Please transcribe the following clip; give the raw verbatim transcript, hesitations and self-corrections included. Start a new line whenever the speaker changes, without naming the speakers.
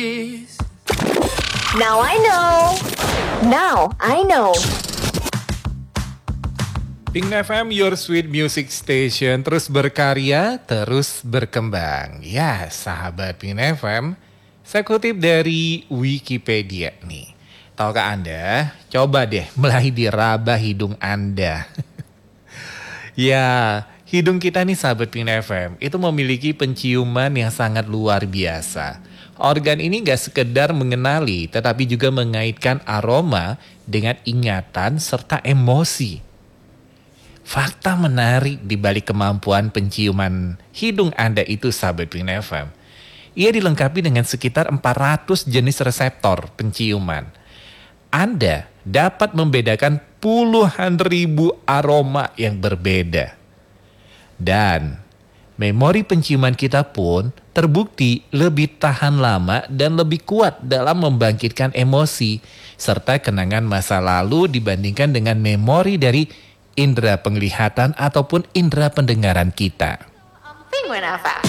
Now I know. Now I know.
Pink F M, your sweet music station, terus berkarya, terus berkembang. Ya, sahabat Pink F M, saya kutip dari Wikipedia nih. Tahukah Anda, coba deh mulai diraba hidung Anda. Ya, hidung kita nih sahabat Pink F M, itu memiliki penciuman yang sangat luar biasa. Organ ini gak sekedar mengenali, tetapi juga mengaitkan aroma dengan ingatan serta emosi. Fakta menarik di balik kemampuan penciuman hidung Anda itu sahabat Pink F M. Ia dilengkapi dengan sekitar empat ratus jenis reseptor penciuman. Anda dapat membedakan puluhan ribu aroma yang berbeda. Dan memori penciuman kita pun terbukti lebih tahan lama dan lebih kuat dalam membangkitkan emosi serta kenangan masa lalu dibandingkan dengan memori dari indera penglihatan ataupun indera pendengaran kita.
Penguin F M.